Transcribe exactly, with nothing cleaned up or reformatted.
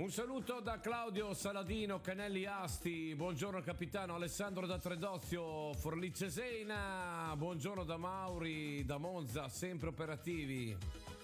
Un saluto da Claudio Saladino, Canelli Asti, buongiorno capitano Alessandro da Tredozio, Forlì Cesena, buongiorno da Mauri, da Monza, sempre operativi.